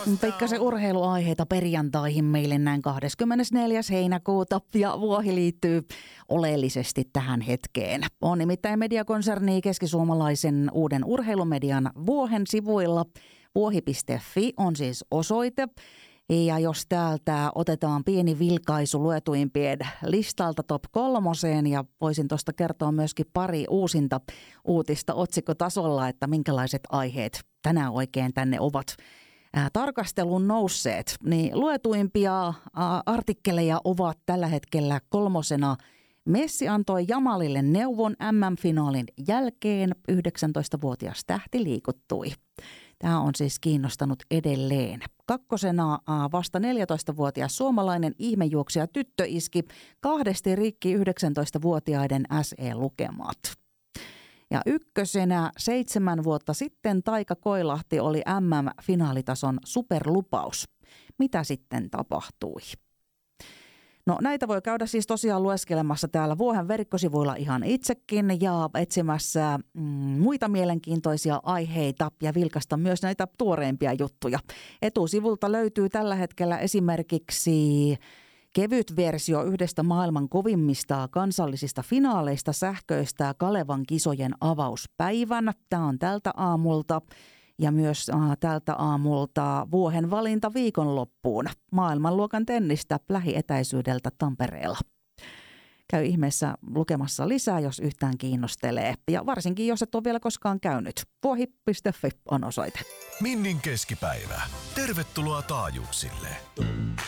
Pikkasen urheiluaiheita perjantaihin meille näin 24. heinäkuuta ja vuohi liittyy oleellisesti tähän hetkeen. On nimittäin mediakonserni keskisuomalaisen uuden urheilumedian Vuohen sivuilla. Vuohi.fi on siis osoite. Ja jos täältä otetaan pieni vilkaisu luetuimpien listalta top 3 ja voisin tuosta kertoa myöskin pari uusinta uutista otsikkotasolla, että minkälaiset aiheet tänään oikein tänne ovat tarkasteluun nousseet, niin luetuimpia artikkeleja ovat tällä hetkellä 3. Messi antoi Jamalille neuvon MM-finaalin jälkeen, 19-vuotias tähti liikuttui. Tämä on siis kiinnostanut edelleen. 2. vasta 14-vuotias suomalainen ihmejuoksija tyttö iski 2 rikki 19-vuotiaiden SE-lukemat. Ja 1. 7 vuotta sitten Taika Koilahti oli MM-finaalitason superlupaus. Mitä sitten tapahtui? No näitä voi käydä siis tosiaan lueskelemassa täällä Vuohen verkkosivuilla ihan itsekin ja etsimässä muita mielenkiintoisia aiheita ja vilkasta myös näitä tuoreimpia juttuja. Etusivulta löytyy tällä hetkellä esimerkiksi kevyt versio yhdestä maailman kovimmista kansallisista finaaleista sähköistä Kalevan kisojen avauspäivän. Tämä on tältä aamulta. Ja myös tältä aamulta Vuohen valinta viikonloppuun maailmanluokan tennistä lähietäisyydeltä Tampereella. Käy ihmeessä lukemassa lisää, jos yhtään kiinnostelee. Ja varsinkin, jos et ole vielä koskaan käynyt. Vuohi.fi on osoite. Minnin keskipäivä. Tervetuloa taajuuksille.